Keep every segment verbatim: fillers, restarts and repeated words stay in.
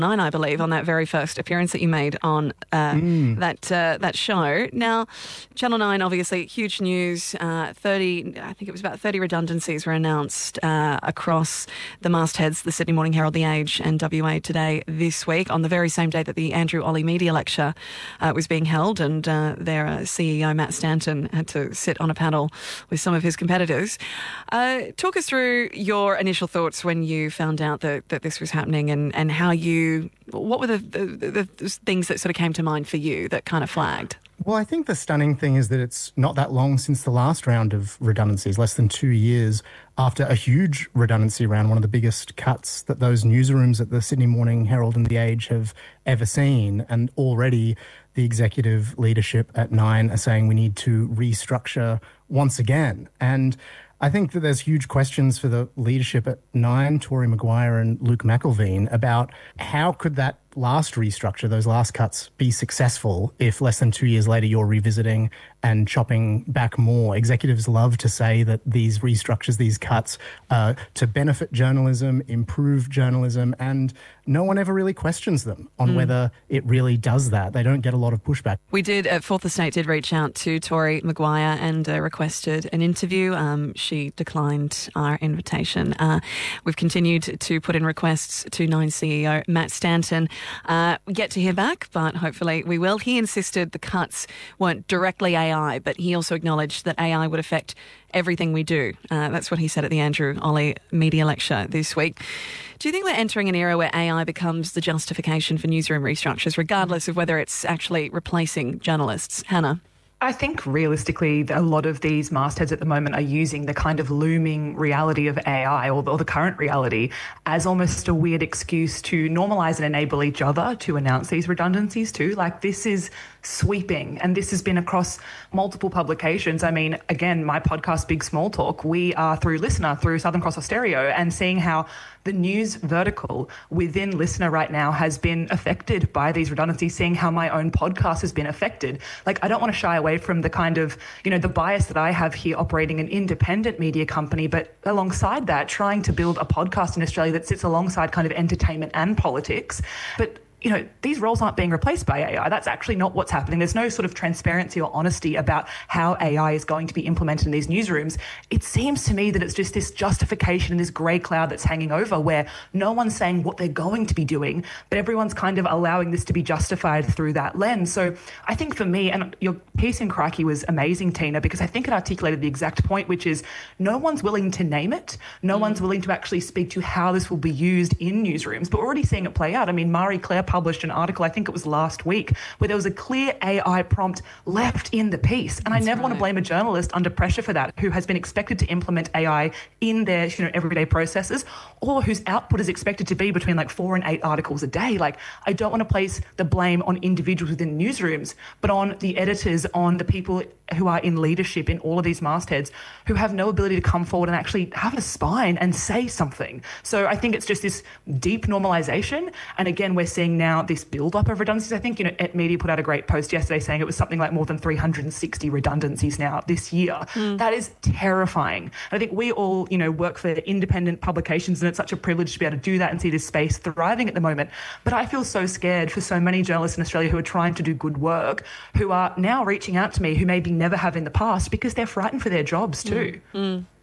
Nine, I believe, on that very first appearance that you made on uh, mm. that uh, that show. Now, Channel nine, obviously, huge news. Uh, thirty, I think it was about thirty redundancies were announced uh, across the mastheads, the Sydney Morning Herald, The Age and W A Today this week, on the very same day that the Andrew Olley Media Lecture uh, was being held, and uh, their uh, C E O, Matt Stanton, had to sit on a panel with some of his competitors. Uh, talk us through your initial thoughts when you found out that, that this was happening, and, and how you What were the, the, the things that sort of came to mind for you that kind of flagged? Well, I think the stunning thing is that it's not that long since the last round of redundancies, less than two years after a huge redundancy round, one of the biggest cuts that those newsrooms at the Sydney Morning Herald and The Age have ever seen. And already the executive leadership at Nine are saying we need to restructure once again. And I think that there's huge questions for the leadership at Nine, Tori Maguire and Luke McElveen, about how could that last restructure, those last cuts, be successful if less than two years later you're revisiting and chopping back more. Executives love to say that these restructures, these cuts, uh, to benefit journalism, improve journalism, and no one ever really questions them on mm. whether it really does that. They don't get a lot of pushback. We did, at Fourth Estate, did reach out to Tori Maguire and uh, requested an interview. Um, she declined our invitation. Uh, we've continued to put in requests to Nine C E O Matt Stanton. Uh, yet to hear back, but hopefully we will. He insisted the cuts weren't directly A I, but he also acknowledged that A I would affect everything we do. Uh, that's what he said at the Andrew Olley Media Lecture this week. Do you think we're entering an era where A I becomes the justification for newsroom restructures, regardless of whether it's actually replacing journalists? Hannah? I think realistically, a lot of these mastheads at the moment are using the kind of looming reality of A I, or the, or the current reality, as almost a weird excuse to normalise and enable each other to announce these redundancies too. Like, this is sweeping, and this has been across multiple publications. I mean, again, my podcast, Big Small Talk, we are through Listener, through Southern Cross Austereo, and seeing how the news vertical within Listener right now has been affected by these redundancies, seeing how my own podcast has been affected. Like, I don't want to shy away from the kind of, you know, the bias that I have here operating an independent media company, but alongside that, trying to build a podcast in Australia that sits alongside kind of entertainment and politics. But you know, these roles aren't being replaced by A I. That's actually not what's happening. There's no sort of transparency or honesty about how A I is going to be implemented in these newsrooms. It seems to me that it's just this justification and this grey cloud that's hanging over, where no one's saying what they're going to be doing, but everyone's kind of allowing this to be justified through that lens. So I think for me, and your piece in Crikey was amazing, Tina, because I think it articulated the exact point, which is no one's willing to name it. No mm. one's willing to actually speak to how this will be used in newsrooms, but we're already seeing it play out. I mean, Marie Claire published an article, I think it was last week, where there was a clear A I prompt left in the piece. And That's I never right. want to blame a journalist under pressure for that, who has been expected to implement A I in their, you know, everyday processes, or whose output is expected to be between like four and eight articles a day. Like, I don't want to place the blame on individuals within newsrooms, but on the editors, on the people who are in leadership in all of these mastheads, who have no ability to come forward and actually have a spine and say something. So I think it's just this deep normalisation. And again, we're seeing now this build-up of redundancies. I think, you know, Et Media put out a great post yesterday saying it was something like more than three hundred sixty redundancies now this year. Mm. That is terrifying. And I think we all, you know, work for independent publications, and it's such a privilege to be able to do that and see this space thriving at the moment. But I feel so scared for so many journalists in Australia who are trying to do good work, who are now reaching out to me, who maybe never have in the past, because they're frightened for their jobs too. Mm. Mm.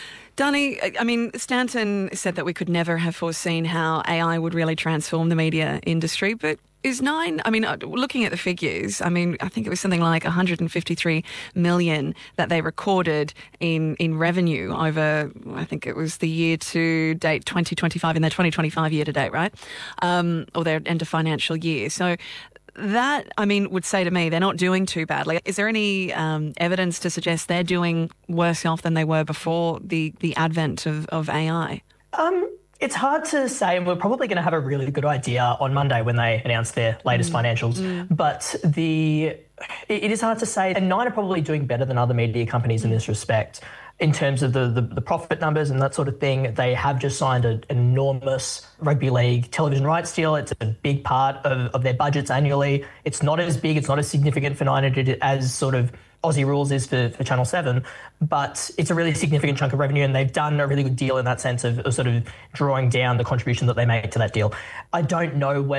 Dani, I mean, Stanton said that we could never have foreseen how A I would really transform the media industry, but is Nine, I mean, looking at the figures, I mean, I think it was something like one hundred fifty-three million that they recorded in, in revenue over, I think it was the year to date twenty twenty-five, in their twenty twenty-five year to date, right? Um, or their end of financial year. So that, I mean, would say to me they're not doing too badly. Is there any um, evidence to suggest they're doing worse off than they were before the, the advent of, of A I? Um, it's hard to say, and we're probably going to have a really good idea on Monday when they announce their latest mm. financials. Mm. But the it is hard to say. And Nine are probably doing better than other media companies mm. in this respect. In terms of the, the, the profit numbers and that sort of thing, they have just signed a, an enormous rugby league television rights deal. It's a big part of, of their budgets annually. It's not as big, it's not as significant for Nine as sort of Aussie Rules is for, for Channel seven, but it's a really significant chunk of revenue, and they've done a really good deal in that sense of, of sort of drawing down the contribution that they make to that deal. I don't know whether